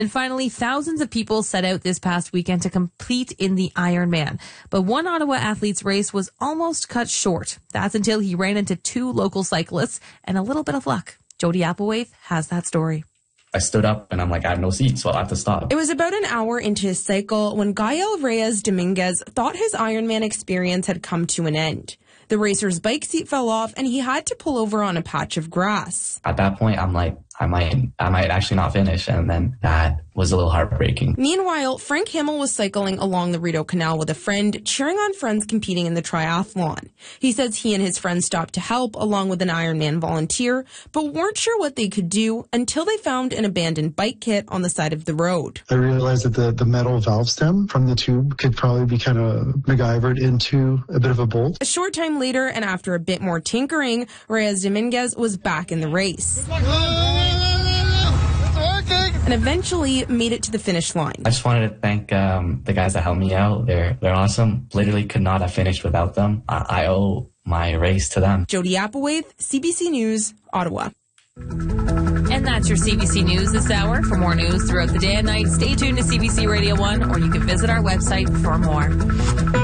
And finally, thousands of people set out this past weekend to compete in the Ironman. But one Ottawa athlete's race was almost cut short. That's until he ran into two local cyclists and a little bit of luck. Jody Applewhite has that story. I stood up and I'm like, I have no seat, so I'll have to stop. It was about an hour into his cycle when Gael Reyes Dominguez thought his Ironman experience had come to an end. The racer's bike seat fell off and he had to pull over on a patch of grass. At that point, I'm like, I might actually not finish. And then that was a little heartbreaking. Meanwhile, Frank Hamill was cycling along the Rideau Canal with a friend, cheering on friends competing in the triathlon. He says he and his friends stopped to help along with an Ironman volunteer, but weren't sure what they could do until they found an abandoned bike kit on the side of the road. I realized that the metal valve stem from the tube could probably be kind of MacGyvered into a bit of a bolt. A short time later, and after a bit more tinkering, Reyes Dominguez was back in the race. And eventually made it to the finish line. I just wanted to thank the guys that helped me out. They're awesome. Literally could not have finished without them. I owe my race to them. Jody Applewhite, CBC News, Ottawa. And that's your CBC News this hour. For more news throughout the day and night, stay tuned to CBC Radio 1, or you can visit our website for more.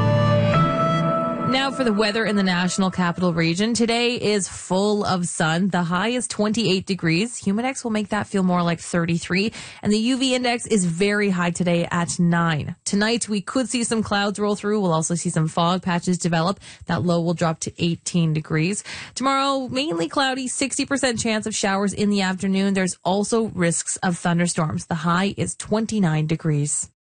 Now for the weather in the National Capital Region. Today is full of sun. The high is 28 degrees. Humidex will make that feel more like 33. And the UV index is very high today at 9. Tonight, we could see some clouds roll through. We'll also see some fog patches develop. That low will drop to 18 degrees. Tomorrow, mainly cloudy, 60% chance of showers in the afternoon. There's also risks of thunderstorms. The high is 29 degrees.